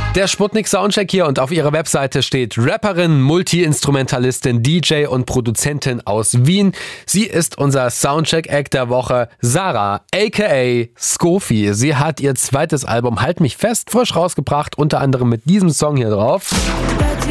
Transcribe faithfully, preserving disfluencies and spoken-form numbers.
Der Sputnik-Soundcheck hier und auf ihrer Webseite steht Rapperin, Multi-Instrumentalistin, D J und Produzentin aus Wien. Sie ist unser Soundcheck-Act der Woche, Sarah, aka Skofi. Sie hat ihr zweites Album Halt mich fest frisch rausgebracht, unter anderem mit diesem Song hier drauf.